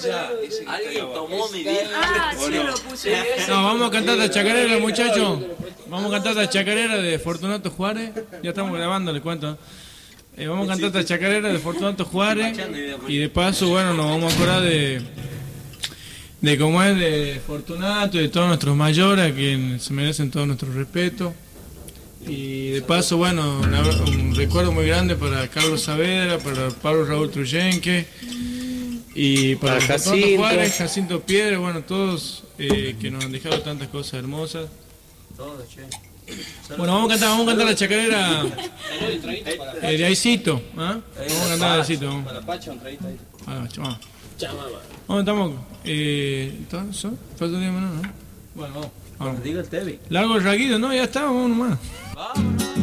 Alguien tomó mi vieja. Ah, sí, lo puse. No, vamos a cantar la chacarera, muchachos. Vamos a cantar la chacarera de Fortunato Juárez. Ya estamos grabando, les cuento. Vamos a cantar la chacarera de Fortunato Juárez. Y de paso, bueno, nos vamos a acordar de cómo es de Fortunato y de todos nuestros mayores, a quienes se merecen todo nuestro respeto. Y de paso, bueno, un recuerdo muy grande para Carlos Saavedra, para Pablo Raúl Truyenque y para Jacinto Juárez, Jacinto Piedra, bueno, todos que nos han dejado tantas cosas hermosas. Bueno, vamos a cantar la chacarera de Aicito. ¿Ah? Vamos a cantar de Aicito. Para Pacho, un traguito ahí. ¿Dónde estamos? ¿Entonces? ¿Falta un día menos, no? Bueno, vamos. Diga el Tevi. Largo el raguido, no, ya está, vamos nomás. Vámonos.